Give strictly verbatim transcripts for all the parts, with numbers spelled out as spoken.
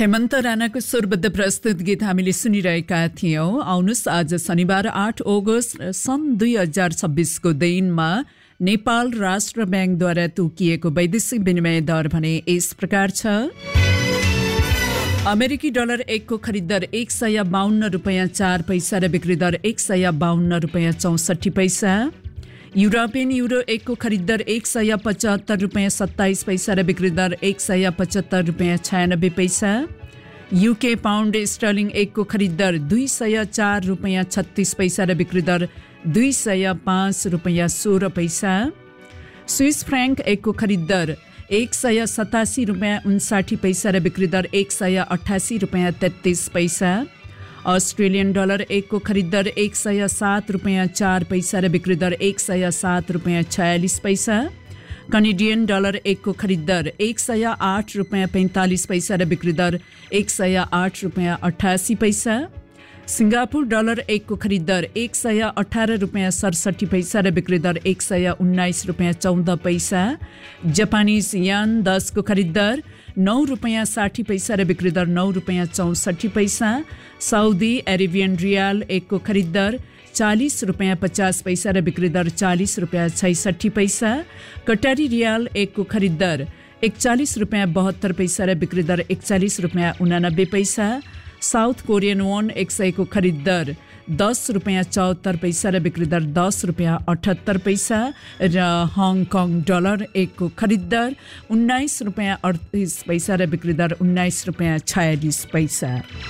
हेमन्त राणाको स्वरबद्ध प्रस्तुत गीत हामीले सुनिरहेका थियौं। आउनुस् आज शनिबार आठ अगस्त सन् दुई हजार छब्बीसको दिनमा नेपाल राष्ट्र ब्याङ्कद्वारा तोकिएको वैदेशिक विनिमय दर भने यस प्रकार छ। अमेरिकी डलर एकको खरिद दर एक सय बाहन्न रुपियाँ चार पैसा र बिक्री दर एक सय बाहन्न रुपियाँ चौसठी पैसा। यूरोपियन यूरो एकको खरिद दर एक सय पचहत्तर रुपियाँ सत्ताइस पैसा र बिक्री दर एक सय पचहत्तर रुपियाँ छयानब्बे पैसा। यूके पाउन्ड स्टर्लिङ एकको खरिद दर दुई सय चार रुपियाँ छत्तीस पैसा र बिक्री दर दुई सय पाँच रुपियाँ सोह्र पैसा। स्विस फ्राङ्क एकको खरिद दर एक सय सतासी रुपियाँ उन्साठी पैसा र बिक्री दर एक सय अठासी रुपियाँ तेत्तीस पैसा। अस्ट्रेलियन डलर एकको खरिद दर एक सय सात रुपियाँ चार पैसा र बिक्री दर एक सय सात रुपियाँ छयालिस पैसा। कनेडियन डलर एकको खरिद दर एक सय आठ रुपियाँ पैँतालिस पैसा र बिक्री दर एक सय आठ रुपियाँ अठासी पैसा। सिङ्गापुर डलर एकको खरिद दर एक सय अठार रुपियाँ सडसठी पैसा र बिक्री दर एक सय उन्नाइस रुपियाँ चौध पैसा। जापानिज यान दसको खरिद दर नौ रुपियाँ साठी पैसा र बिक्री दर नौ रुपियाँ चौसठी पैसा। साउदी अरेबियन रियाल एकको खरिद दर चालीस रुपियाँ पचास पैसा र बिक्री दर चालीस रुपियाँ छैसठी पैसा। कटारी रियाल एकको खरिद दर एकचालिस रुपियाँ बहत्तर पैसा र बिक्री दर एकचालिस रुपियाँ उनानब्बे पैसा। साउथ कोरियन वोन एक सयको खरिद दर दस रुपियाँ चौहत्तर पैसा र बिक्री दर दस रुपियाँ अठहत्तर पैसा र हङकङ डलर एकको खरिद दर उन्नाइस रुपियाँ अडतिस पैसा र बिक्री दर उन्नाइस रुपियाँ छयालिस पैसा।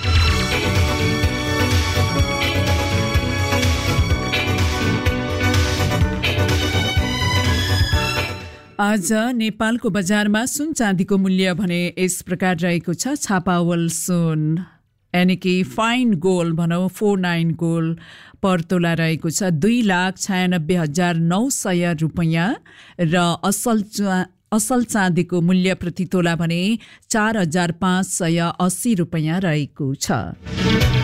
आज नेपालको बजारमा सुन चाँदीको मूल्य भने यस प्रकार रहेको छ। छापावल सुन यानी कि फाइन गोल्ड भनौँ फोर नाइन गोल्ड पर तोला रहेको छ दुई लाख छयानब्बे हजार नौ सय रुपियाँ र असल चा, असल चाँदीको मूल्य प्रति तोला भने चार हजार पाँच सय अस्सी रुपियाँ रहेको छ।